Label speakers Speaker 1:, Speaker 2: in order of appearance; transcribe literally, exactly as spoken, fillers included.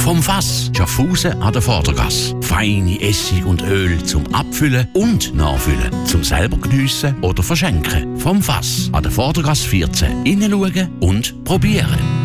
Speaker 1: Vom Fass Schaffhausen an der Vordergasse. Feine Essig und Öl zum Abfüllen und Nachfüllen. Zum selber geniessen oder verschenken. Vom Fass an der Vordergasse vierzehn. Hineinschauen und probieren.